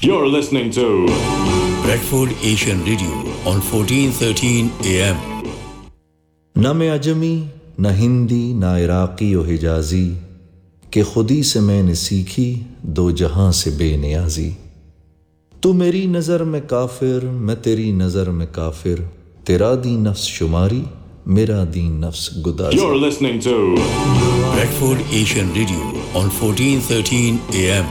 You're listening to Bradford Asian Radio on 1413 AM. نہ میں عجمی نہ ہندی نہ عراقی و حجازی کہ خودی سے میں نے سیکھی دو جہاں سے بے نیازی. تو میری نظر میں کافر میں تیری نظر میں کافر تیرا دین نفس شماری میرا دین نفس گدازی. You're listening to Bradford Asian Radio on 1413 AM.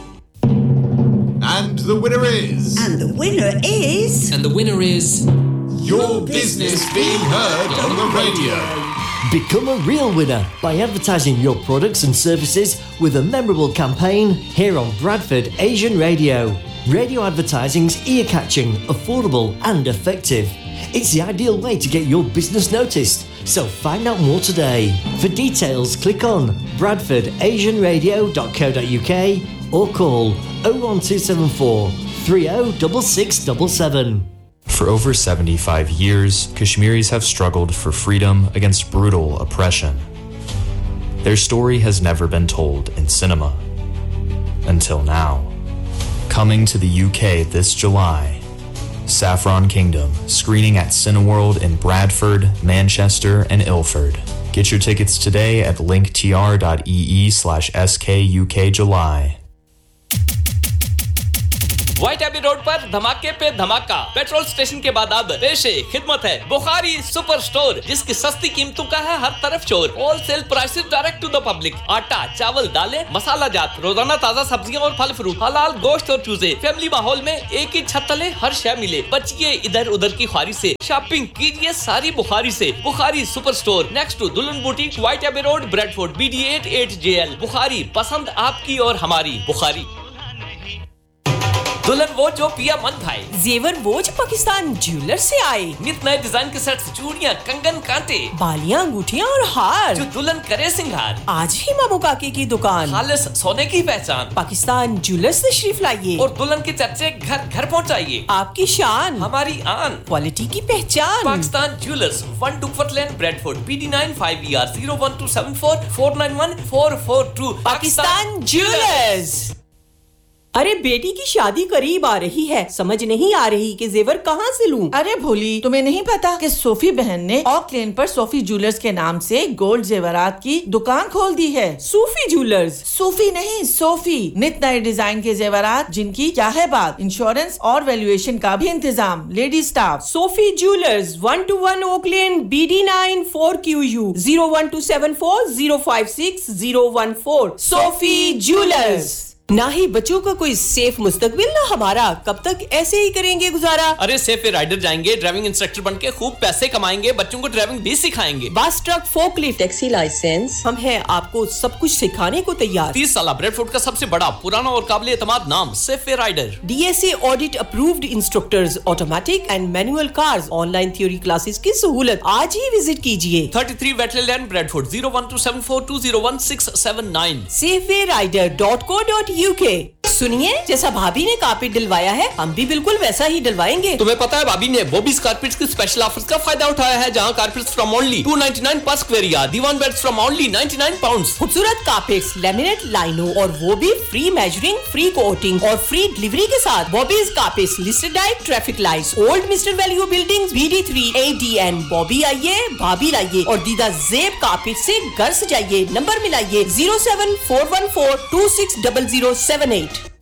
And the winner is... And the winner is... And the winner is... Your business being heard on the radio. Become a real winner by advertising your products and services with a memorable campaign here on Bradford Asian Radio. Radio advertising's ear-catching, affordable and effective. It's the ideal way to get your business noticed. So find out more today. For details, click on bradfordasianradio.co.uk or call 01274 306677. For over 75 years, Kashmiris have struggled for freedom against brutal oppression. Their story has never been told in cinema. Until now. Coming to the UK this July, Saffron Kingdom, screening at Cineworld in Bradford, Manchester and Ilford. Get your tickets today at linktr.ee/skukjuly. White Abbey road پر دھماکے پہ دھماکہ petrol station کے بعد اب پیش خدمت ہے بخاری super store جس کی سستی قیمتوں کا ہے ہر طرف شور whole cell prices direct to the public آٹا چاول دالیں مسالہ جات روزانہ تازہ سبزیاں اور پھل فروٹ حلال گوشت اور چوزے فیملی ماحول میں ایک ہی چھت تلے ہر شے ملے بچیے ادھر ادھر کی خواری سے شاپنگ کیجیے ساری بخاری سے بخاری سپر سٹور نیکسٹ ٹو دلہن boutique white Abbey road Bradford BD88JL بخاری پسند آپ کی اور ہماری بخاری دلہن وہ جو پیا من بھائی زیور وہ جو پاکستان جیولر سے آئے نت نئے ڈیزائن کے سیٹس چوڑیاں کنگن کانٹے بالیاں انگوٹھیاں اور ہار جو دلہن کرے سنگھار آج ہی مامو کاکے کی دکان خالص سونے کی پہچان پاکستان جیولر سے تشریف لائیے اور دلہن کے چرچے گھر گھر پہنچائیے آپ کی شان ہماری آن کوالٹی کی پہچان پاکستان جیولرز 1 ڈکفٹ لین Bradford BD9 5ER 01274 491 442 Pakistan jewellers. ارے بیٹی کی شادی قریب آ رہی ہے سمجھ نہیں آ رہی کہ زیور کہاں سے لوں. ارے بھولی تمہیں نہیں پتا کہ صوفی بہن نے اوک لین پر صوفی جیولرز کے نام سے گولڈ زیورات کی دکان کھول دی ہے. صوفی جیولرز صوفی نہیں صوفی نت نئے ڈیزائن کے زیورات جن کی کیا ہے بات انشورنس اور ویلیویشن کا بھی انتظام لیڈی سٹاف. صوفی جیولرز 121 اوک لین BD9 4QU 01274 056 014 صوفی جیولرز. نہ ہی بچوں کا کوئی سیف مستقبل نہ ہمارا کب تک ایسے ہی کریں گے گزارا. ارے سیف رائڈر جائیں گے ڈرائیونگ انسٹرکٹر بن کے خوب پیسے کمائیں گے بچوں کو ڈرائیونگ بھی سکھائیں گے. بس truck fork lift taxi licence ہم ہیں آپ کو سب کچھ سکھانے کو تیار. 30 سالہ بریڈفورڈ کا سب سے بڑا پرانا اور قابل اعتماد نام safe rider. DSA audit approved instructors automatic and Manuel cars on line theory classes کی سہولت آج ہی وزٹ کیجیے. 33 ویٹلے لین بریڈفورڈ 01274 201679 safewayrider.co.uk. سنیے جیسا بھابھی نے کارپیٹ ڈلوایا ہے ہم بھی بالکل ویسا ہی ڈلوائیں گے. تمہیں پتا ہے بھابھی نے بوبیز کارپیٹس کے اسپیشل آفرز کا فائدہ اٹھایا ہے جہاں carpets from only 299 per square yard دیوان بیڈز فرام اونلی 99 پاؤنڈز. خوبصورت کارپیٹس لیمینیٹ لائنوں اور وہ بھی فری میجرنگ فری کوٹنگ اور فری ڈلیوری کے ساتھ. بوبیز carpets listed diet traffic lights old mister value buildings BD3 ADN. Bobby آئیے بھابھی لائیے اور دیدہ زیب کارپیٹ سے گھر سجائیے. نمبر ملائیے 07414260078.